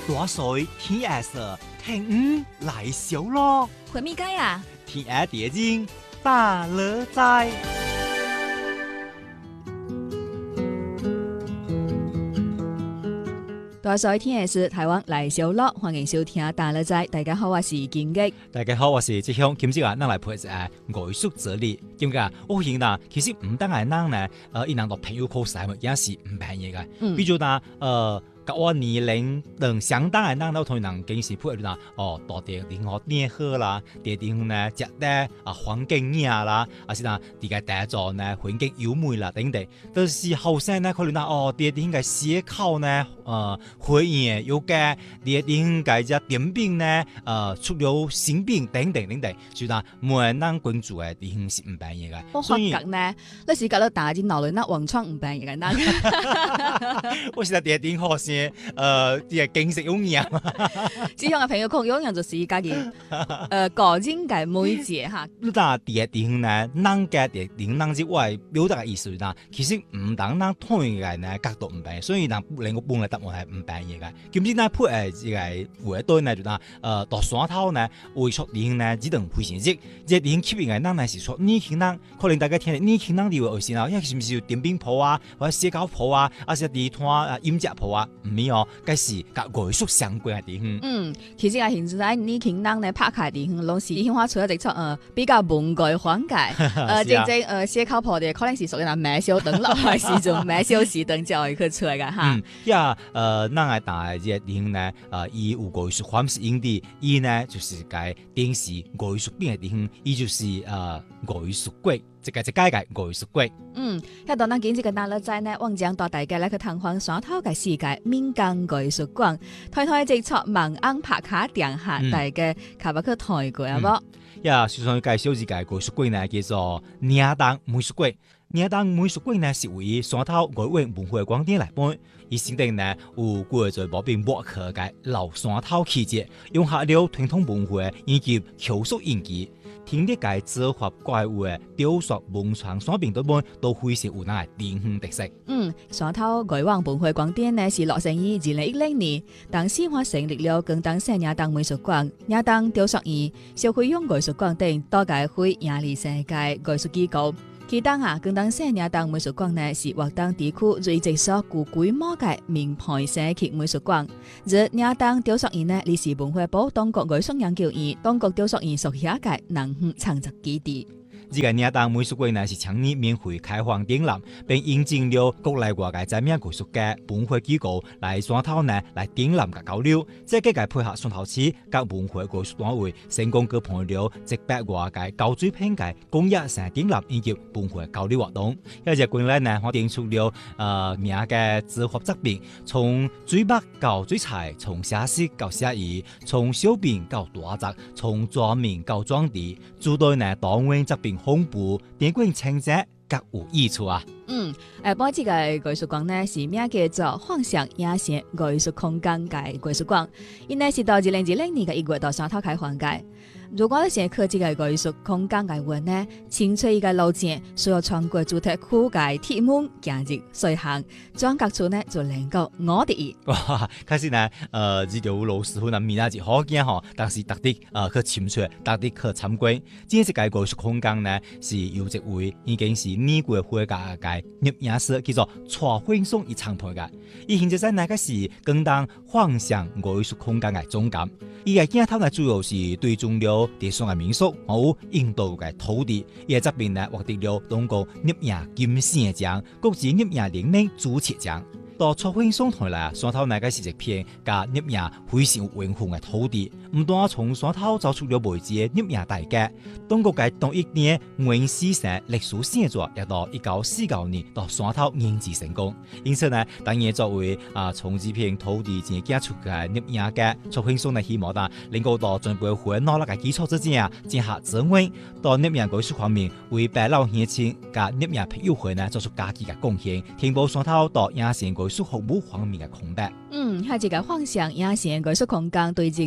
大水天下色，聽來小咯。 回咪街啊？ 天下蝶經大樂在。 大水天下事，台灣來小樂，歡迎收聽大樂在。大家好，我是金吉。 大家好，我是志雄。今日啊，咱來陪一下藝術哲理。今日啊，我發現啦，其實唔單係咱呢，伊人到朋友考試也是唔便宜嘅。比如啦，甲我年齡同相當嘅人，都同人經時配合啦，到地點學點好啦，地點呢食得環境靚啦，是啦，啲個大座呢環境優美啦等等。但是後生呢，可能地點嘅思考呢，會員有嘅地點嘅只點兵呢，出了新兵等等等等，所以啦，每人關注嘅地點是唔便宜嘅。 我發覺呢，你是覺得大啲腦裏那黃窗唔便宜嘅， 我是在地點學先。啲景色有影， 志雄嘅朋友講有樣就是家己個人嘅美節嚇。 你打地點呢，人嘅地點人之外表達嘅意思啦，其實唔等人同樣嘅呢角度唔平，所以人令我本來答案係唔平嘅。今次呢配誒會對呢就嗱到山頭呢會出點呢只能非常熱，熱點吸引嘅人呢是說年輕人，可能大家聽年輕人哋會先啦，因為是唔是點冰鋪啊，或者社交鋪啊，還是地攤飲食鋪啊？唔係哦，嗰是甲藝術相關嘅地方。 其實現在年輕人呢拍開地方，攏是顯化出一隻比較文藝風格。正社交鋪的可能是屬於嗱買小燈落來時陣買小時燈就會去出來嘅哈。 咱係大嘅地方呢，伊有藝術方式用的，伊呢就是個電視藝術片嘅地方，伊就是藝術館。一個藝術館。 喺度咱今日嘅大樂在呢，我將帶大家來去探訪山頭嘅世界民間藝術館，睇一隻盲翁拍卡定下大家卡不去睇過啊冇？ 先生介紹一個藝術館呢，叫做嶺東美術館。嶺東美術館呢是位於山頭外灣文化廣場內邊，伊成立呢有過在無邊幕客嘅老山頭氣節，融合了傳統文化以及口述演技。聽啲嘅哲學怪物嘅雕塑文創產品，都非常有那地方特色。 山頭外灣文化廣場呢是落成於2010年，當時我成立了廣東省嶺東美術館、嶺東雕塑院、小費用藝術館等多個非營利世界藝術機構。其中廣東省嶺東美術館呢是華東地區最一所具規模嘅名牌社區美術館。而嶺東雕塑院呢，你是文化部當局藝術研究院、當局雕塑院屬下嘅南園創作基地。 呢個嶺東美術館呢是常年免費開放展覽，並引進了國內外嘅知名藝術家、文化機構來山頭呢來展覽及交流。即係配合山頭市各文化藝術單位，成功舉辦了100多個高水平嘅公益性展覽以及文化交流活動。一隻館內呢，我展出了名嘅字畫作品，從水墨到水彩，從寫實到寫意，從小品到大作，從裝名到裝地，諸多呢當位作品。恐怖電影情節各有益處啊！ 本次嘅藝術館呢是名叫做幻想野性藝術空間嘅藝術館，因呢是到2020年嘅1月到山頭開放嘅。如果你想去這個藝術空間嘅話呢，清楚一個路線，需要穿過主題區嘅鐵門行入水巷，轉角處呢就能夠我哋。 哇！開始呢，呢條路師傅呢面啊就好驚嗬，但是特地去潛出，特地去參觀。這個藝術空間呢是由一位已經是年過會嘅攝影師叫做蔡輝松而創辦嘅。伊現在呢個是廣東幻想藝術空間嘅總監。伊嘅鏡頭呢主要是對中了地上嘅民宿，有印度嘅土地。伊嘅這邊呢獲得了中國攝影金星獎、國際攝影聯盟主設獎。到蔡輝松台來，山頭那個是一片加攝影非常有文化嘅土地。唔單從山頭造出了未知嘅攝影大家，中國嘅同一年原始城歷史寫作，亦到1949年到山頭研製成功。因此呢，當然作為從這片土地前揀出嘅攝影家，蔡輝松呢希望啦，能夠到進步會努力嘅基礎之下，進行資源到攝影藝術方面，為百老鄉親加攝影朋友會呢做出家己嘅貢獻，填補山頭到野生藝術服務方面嘅空白。 喺這個幻想野生藝術空間對接觸攝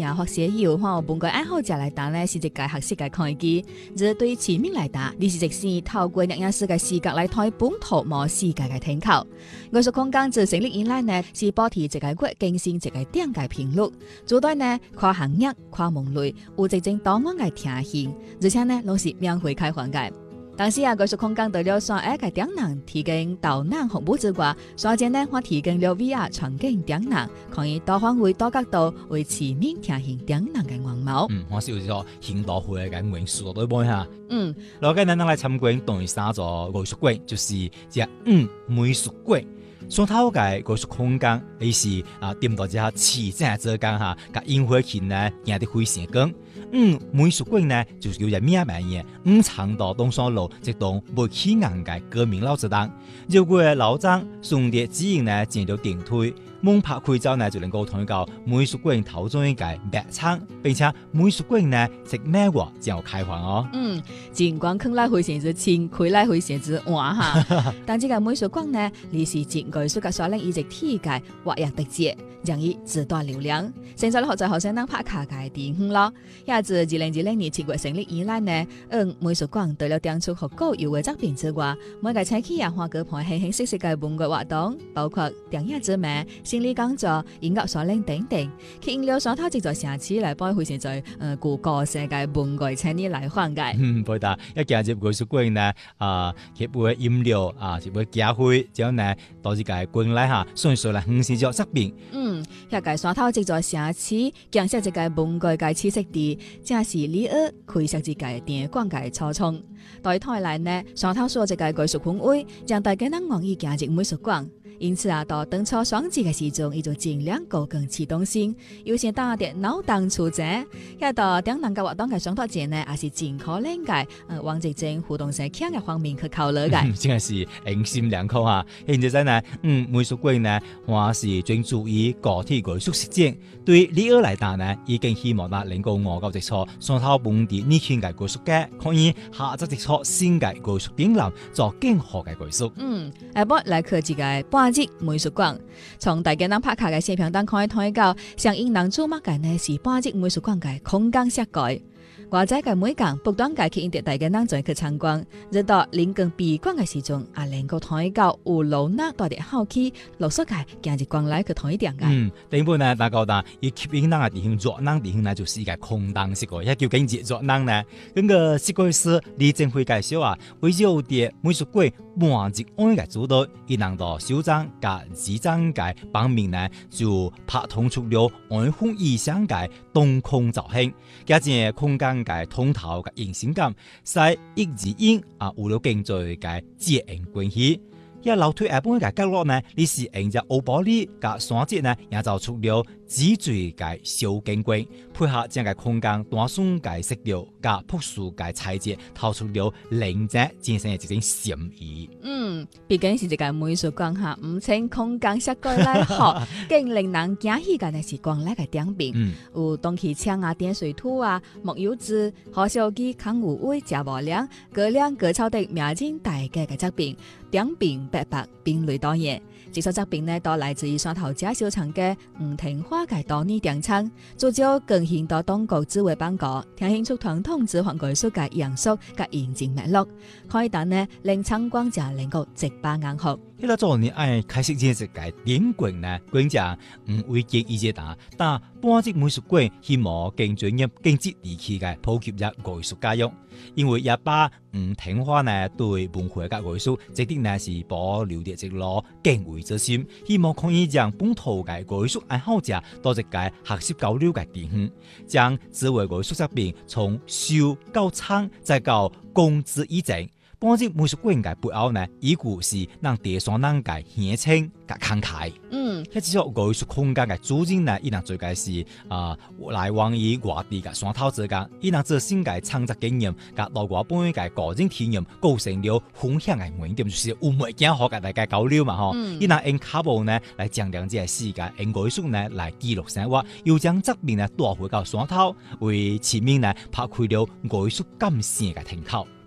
也或寫友本個愛好者來打呢是一個學習嘅開機，而對市民來打，你是即是透過另一式嘅視角來睇本土無世界嘅聽口。藝術空間自成立以來呢，是保持一個國更新一個點嘅頻率，做對呢跨行業、跨門類，有一種多元嘅聽性，而且呢攏是免費開放嘅。當時藝術空間除了雙耳嘅點能提供導覽服務之外，雙間呢還提供了 VR 場景點能，可以多方位多角度為市民聽性點能嘅樣貌。 我是有一個行道會嘅元素對唔下。落個咱來參觀第三座藝術館，就是只美術館。雙頭嘅藝術空間，伊是點到只下市政做工哈，甲煙火氣呢行得非常高。美術館呢就是叫做咩名嘢？長道東山路一棟沒起硬嘅革命老祠堂，如果老張順列指引呢進入電梯，門拍開走呢就能夠睇到美術館頭中一個白窗，並且美術館呢食咩話就有開放哦。 盡管看來非常之清，開來非常之晏哈，但這個美術館呢，你是真藝術嘅所令一直體界活躍特質，讓伊自帶流量。現在學在學生當拍卡嘅地方咯。也自2020年7月成立以來呢，美術館除了展出學高優嘅作品之外，每個星期也花個盤形形色色嘅文藝活動，包括電影之美、心理講座、音樂所令等等，吸引了雙頭這座城市來幫非常在具個性嘅文藝青年來訪嘅。 對的，一進入藝術館呢，佢會飲料就會咖啡，之後呢，到這個館內哈，順序來欣賞作品。 一個雙頭這座城市，建設這個文藝嘅起始地，正是李爾開設這個電廣嘅初衷。對台來呢，雙頭所這個藝術氛圍，將大家能願意行入美術館。因此到當初雙節嘅時鐘，伊就盡量高更啟動性，優先打啲腦洞出節。一到點能夠活動嘅雙頭節呢，也是盡可能嘅往這種互動性強嘅方面去考慮嘅。 真係是用心良苦哈！現在呢，美術館呢，我是專注於個體藝術實踐。對李爾來講呢，已經希望能夠我到這處雙頭本地年輕嘅藝術家，可以下咗這處新嘅藝術展覽，做更好嘅藝術。 下晡來去這個半日美術館，從大家能拍卡嘅視頻當可以睇到，上映能注目嘅呢是半日美術館嘅空間設計。外在嘅美感不斷嘅吸引大家能再去參觀，直到臨近閉館嘅時鐘，也能夠睇到有老衲帶啲好奇陸續嘅行入館內去睇點嘅。 第本呢，大家講，伊吸引人嘅地方，熱鬧地方呢，就是一個空檔設計，一叫經濟熱鬧呢。咁個設計師李正輝介紹為咗啲美術館半日安嘅主導，伊能到首張加二張嘅版面呢，就拍通出了安風意象嘅東空造型，加上空間嘅通透嘅形象感，使一字音有了更多嘅接應關係。一樓梯下半嘅角落呢，你是沿着歐玻璃嘅山脊呢，也就出了紙錐嘅小景觀，配合這個空間單純嘅色調加樸素嘅材質，透出了靈者精神嘅一種禪意。 畢竟是一個美術館下，唔稱空間設計來學，更令人驚喜嘅呢是館內嘅點評，有東汽槍點水圖木油紙、何小基、康有為、賈寶良、各亮各超等名人大家嘅作品，點評白白並類多樣。這首作品呢，都來自於雙頭家小場嘅吳廷華嘅多年點唱，主角更顯到當局智慧班果，聽顯出傳統之環藝術嘅嚴肅嘅嚴正脈絡，可以等呢令參觀者能夠直把眼學。 一個做年愛開始建設嘅點館呢，館長會建議者打，但半日美術館希望更專業、更接地氣嘅普及入藝術教育，因為也把吳廷華呢對文化嘅藝術，值得呢是保留啲一路敬畏之心，希望可以將本土嘅藝術愛好者到一個學習交流嘅地方，將智慧藝術作品從修到唱再到公之以正。半日美術館嘅背後呢，依舊是讓第三人嘅熱情嘅慷慨。一隻藝術空間嘅主人呢，伊能最介是來往於外地嘅雙頭之間，伊能自身嘅創作經驗，甲到外本嘅個人體驗，構成了分享嘅門點，就是有物件好嘅大家交流嘛吼。伊能用卡布呢來將兩隻世界，用藝術呢來記錄生活，又將作品呢帶回到雙頭，為市民呢拍開了藝術感性嘅聽口。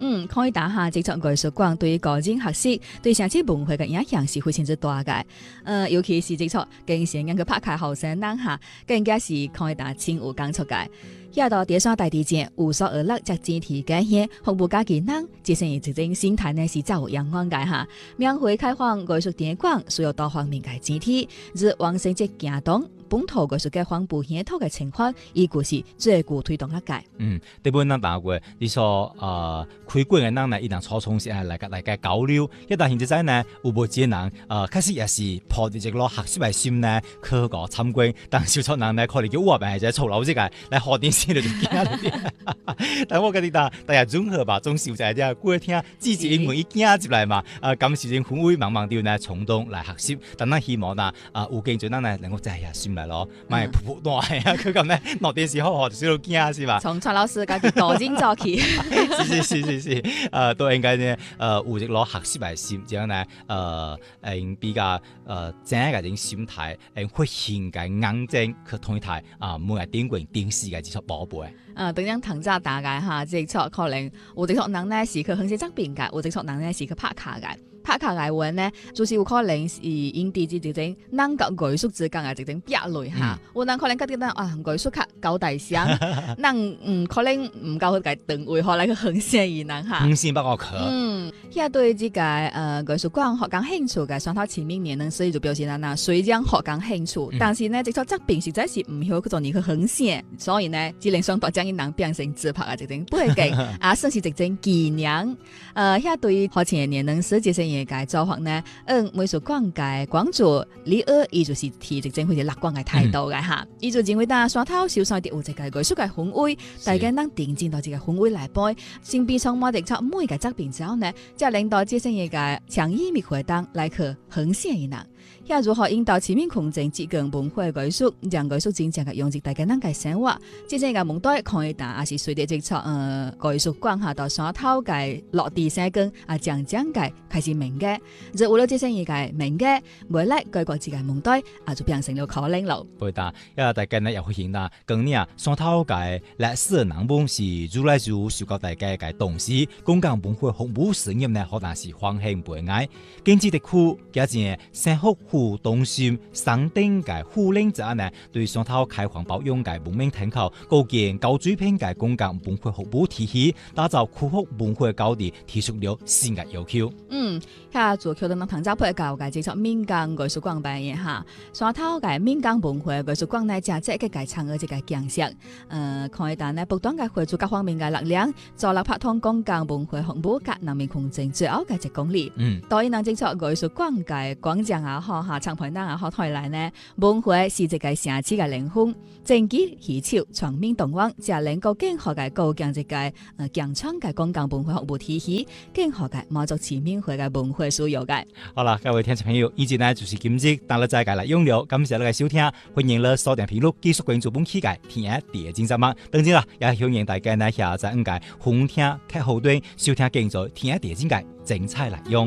可以打下製作藝術館對個人學習、對城市文化嘅影響是非常之大嘅。尤其是製作經常人去拍開後生人下，更加是可以打前有講出嘅。遐到第三大地震無所而落，則整體改現服務家己人，節省嘅這種心態呢是較有陽光嘅哈。緬懷開放藝術展館需要多方面嘅支持，如王生節行動。本土藝術嘅黃埔鄉土嘅情況，依個是最具推動一屆。 基本咱打過，你說開館嘅人呢，一旦初衷是嚟個交流，一旦現在呢有無幾人開始也是抱住一個學習嘅心呢去個參觀，但少數人呢可能叫我係在操勞這個來學電視就驚。但我覺得大家綜合吧，總是在啲過聽支持英文一驚入來嘛，感受性氛圍慢慢地呢衝動來學習，但係希望有經濟呢能夠在下心來咯，咪噗噗斷啊！佢咁呢落電視好學少到驚是吧？ 從蔡老師家己多精早起， 是，都應該呢有一個學習嘅心，這樣呢比較正嘅種心態，會顯嘅硬正去同一台每日點過電視嘅這種寶貝。 等陣藤扎大概哈，製作可能有製作人呢是佢很識執變嘅，有製作人呢是佢拍卡嘅。拍卡嘅話呢，就是有可能是因地之這種人甲藝術之間嘅這種壁壘哈。有人可能覺得藝術較高大上，人可能唔夠佢嘅定位，可能佢很顯異人哈。 先不我佢。 遐對這個藝術館學講興趣嘅，雙頭前面年能所以就表示啦，雖然學講興趣，但是呢，製作作品實在是唔曉佢做你去很顯，所以呢，只能雙頭將伊人變成自拍嘅這種不會嘅，算是這種紀念。遐對學前年能所這些嘢嘅做法呢，美術館嘅館主李二，伊就是提這種好似樂觀嘅態度嘅哈，伊就認為雙頭小山啲有一個藝術嘅氛圍，大家能定進到這個氛圍來背，先比從我哋做每個作品之後呢，再領導這些嘢嘅強意密活動來去很顯一人。遐如何引導市民空間接近文化藝術，讓藝術真正嘅融入大家人嘅生活，這些嘅問題可以打，也是隨着製作藝術館下到山頭嘅落地生根，漸漸嘅開始明嘅，就為了這些嘢嘅明嘅，未來各國之間問題就變成了可能咯。 對的，因為大家呢也會見到，今年山頭嘅歷史人物是越來越受到大家嘅重視，公共文化服務事業呢可能是歡慶悲哀，經濟地區加上生活互動性上等嘅護領者呢，對山頭開放包容嘅文明探討，構建高水平嘅公共文化服務體系，打造區域文化高地，提出了新嘅要求。 遐做橋墩藤扎配教嘅製作民間藝術館扮演哈，山頭嘅民間文化藝術館呢，正積極嘅參與這個建設，可以但呢不斷嘅匯聚各方面嘅力量，助力拍通公共文化服務及人民空間最後嘅1公里。當然能製作藝術館嘅廣場也好，下長盤燈也好，睇來呢文化是一個城市嘅靈魂，政績喜潮全面動員，就能夠更好嘅構建一個強壯嘅公共文化服務體系，更好嘅滿足市民會嘅文化需要嘅。 好啦，各位聽眾朋友，以前呢就是今日，等你再介嚟用了，感謝你嘅收聽，歡迎你鎖定頻率，繼續關注本期嘅天地精神網。當然啦，也歡迎大家呢下載5個風聽客戶端收聽更多天地精嘅精彩內容。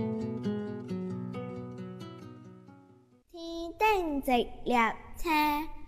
天頂直列車。